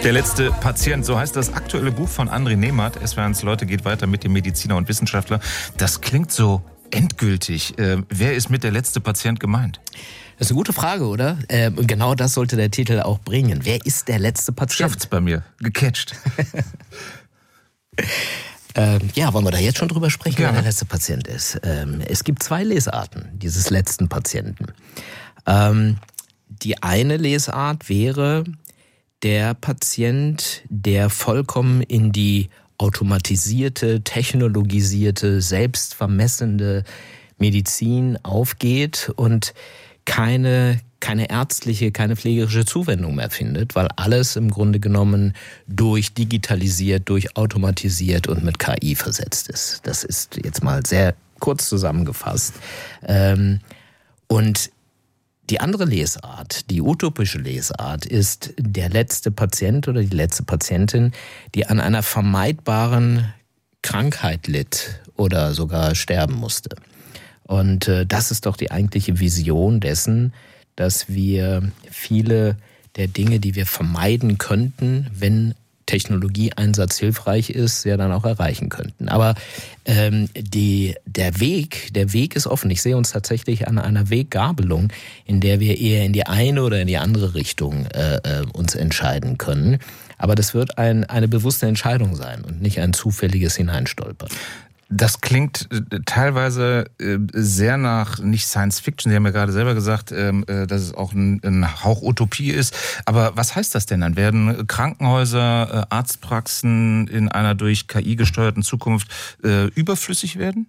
Der letzte Patient, so heißt das aktuelle Buch von André Nehmert. SWR1 Leute geht weiter mit dem Mediziner und Wissenschaftler. Das klingt so endgültig. Wer ist mit der letzte Patient gemeint? Das ist eine gute Frage, oder? Genau das sollte der Titel auch bringen. Wer ist der letzte Patient? Schafft's bei mir. Gecatcht. Wollen wir da jetzt schon drüber sprechen, Gerne. wer der letzte Patient ist? Es gibt 2 Lesarten dieses letzten Patienten. Die eine Lesart wäre der Patient, der vollkommen in die automatisierte, technologisierte, selbstvermessende Medizin aufgeht und keine ärztliche, keine pflegerische Zuwendung mehr findet, weil alles im Grunde genommen durchdigitalisiert, durchautomatisiert und mit KI versetzt ist. Das ist jetzt mal sehr kurz zusammengefasst. Und die andere Lesart, die utopische Lesart, ist der letzte Patient oder die letzte Patientin, die an einer vermeidbaren Krankheit litt oder sogar sterben musste. Und das ist doch die eigentliche Vision dessen, dass wir viele der Dinge, die wir vermeiden könnten, wenn Technologieeinsatz hilfreich ist, ja dann auch erreichen könnten. Aber der Weg ist offen. Ich sehe uns tatsächlich an einer Weggabelung, in der wir eher in die eine oder in die andere Richtung uns entscheiden können. Aber das wird eine bewusste Entscheidung sein und nicht ein zufälliges Hineinstolpern. Das klingt teilweise sehr nach, nicht Science Fiction, Sie haben ja gerade selber gesagt, dass es auch ein Hauch Utopie ist. Aber was heißt das denn dann? Werden Krankenhäuser, Arztpraxen in einer durch KI gesteuerten Zukunft überflüssig werden?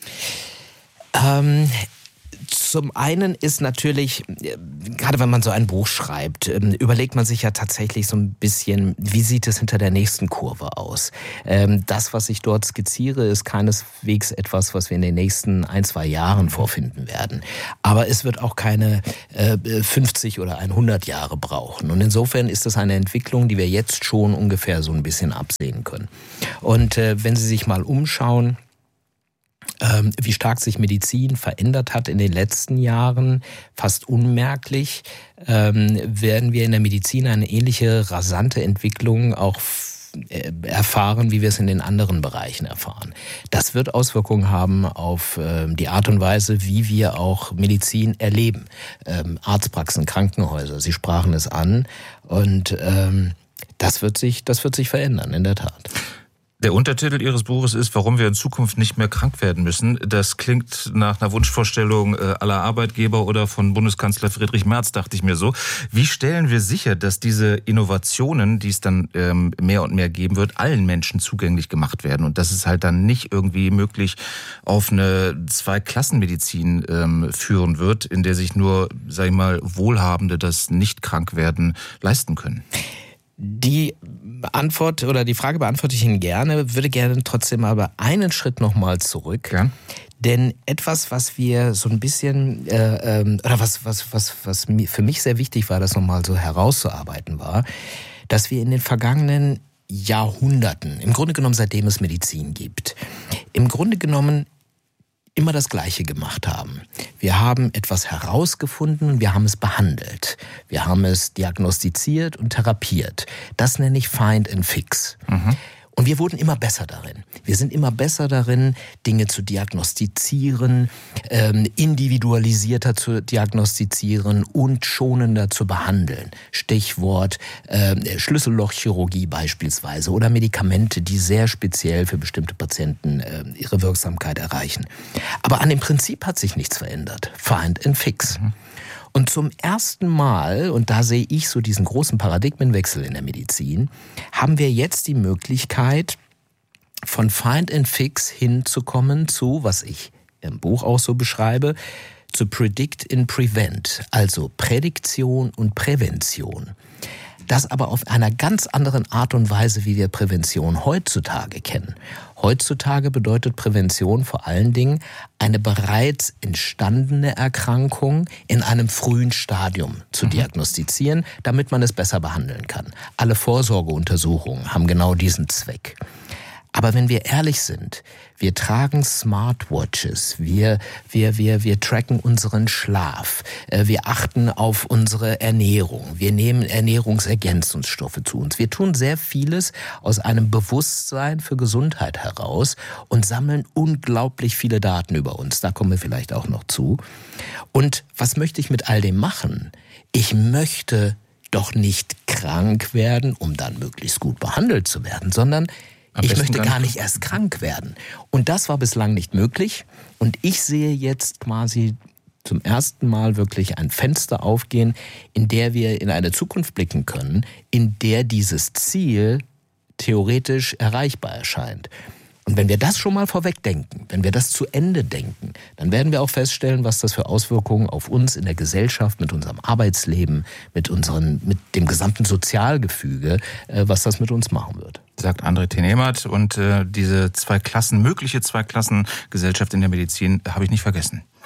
Zum einen ist natürlich, gerade wenn man so ein Buch schreibt, überlegt man sich ja tatsächlich so ein bisschen, wie sieht es hinter der nächsten Kurve aus? Das, was ich dort skizziere, ist keineswegs etwas, was wir in den nächsten 1-2 Jahren vorfinden werden. Aber es wird auch keine 50 oder 100 Jahre brauchen. Und insofern ist das eine Entwicklung, die wir jetzt schon ungefähr so ein bisschen absehen können. Und wenn Sie sich mal umschauen, wie stark sich Medizin verändert hat in den letzten Jahren, fast unmerklich, werden wir in der Medizin eine ähnliche rasante Entwicklung auch erfahren, wie wir es in den anderen Bereichen erfahren. Das wird Auswirkungen haben auf die Art und Weise, wie wir auch Medizin erleben. Arztpraxen, Krankenhäuser, Sie sprachen es an, und das wird sich verändern, in der Tat. Der Untertitel Ihres Buches ist, warum wir in Zukunft nicht mehr krank werden müssen. Das klingt nach einer Wunschvorstellung aller Arbeitgeber oder von Bundeskanzler Friedrich Merz, dachte ich mir so. Wie stellen wir sicher, dass diese Innovationen, die es dann mehr und mehr geben wird, allen Menschen zugänglich gemacht werden und dass es halt dann nicht irgendwie möglich auf eine Zweiklassenmedizin führen wird, in der sich nur, sag ich mal, Wohlhabende das Nicht-Krankwerden leisten können? Die Antwort oder die Frage beantworte ich Ihnen gerne, würde gerne trotzdem aber einen Schritt nochmal zurück. Ja. Denn etwas, was wir so ein bisschen, oder was für mich sehr wichtig war, das nochmal so herauszuarbeiten war, dass wir in den vergangenen Jahrhunderten, im Grunde genommen seitdem es Medizin gibt, im Grunde genommen immer das Gleiche gemacht haben. Wir haben etwas herausgefunden und wir haben es behandelt. Wir haben es diagnostiziert und therapiert. Das nenne ich Find and Fix. Mhm. Und wir wurden immer besser darin. Wir sind immer besser darin, Dinge zu diagnostizieren, individualisierter zu diagnostizieren und schonender zu behandeln. Stichwort Schlüssellochchirurgie beispielsweise oder Medikamente, die sehr speziell für bestimmte Patienten ihre Wirksamkeit erreichen. Aber an dem Prinzip hat sich nichts verändert. Find and Fix. Mhm. Und zum ersten Mal, und da sehe ich so diesen großen Paradigmenwechsel in der Medizin, haben wir jetzt die Möglichkeit, von Find and Fix hinzukommen zu, was ich im Buch auch so beschreibe, zu Predict and Prevent, also Prädiktion und Prävention. Das aber auf einer ganz anderen Art und Weise, wie wir Prävention heutzutage kennen. Heutzutage bedeutet Prävention vor allen Dingen eine bereits entstandene Erkrankung in einem frühen Stadium zu diagnostizieren, damit man es besser behandeln kann. Alle Vorsorgeuntersuchungen haben genau diesen Zweck. Aber wenn wir ehrlich sind, wir tragen Smartwatches, wir tracken unseren Schlaf, wir achten auf unsere Ernährung, wir nehmen Ernährungsergänzungsstoffe zu uns. Wir tun sehr vieles aus einem Bewusstsein für Gesundheit heraus und sammeln unglaublich viele Daten über uns. Da kommen wir vielleicht auch noch zu. Und was möchte ich mit all dem machen? Ich möchte doch nicht krank werden, um dann möglichst gut behandelt zu werden, sondern ich möchte gar nicht erst krank werden. Und das war bislang nicht möglich. Und ich sehe jetzt quasi zum ersten Mal wirklich ein Fenster aufgehen, in der wir in eine Zukunft blicken können, in der dieses Ziel theoretisch erreichbar erscheint. Und wenn wir das schon mal vorweg denken, wenn wir das zu Ende denken, dann werden wir auch feststellen, was das für Auswirkungen auf uns in der Gesellschaft, mit unserem Arbeitsleben, mit dem gesamten Sozialgefüge, was das mit uns machen wird. Sagt André Tenemath. Und diese mögliche Zweiklassengesellschaft in der Medizin habe ich nicht vergessen.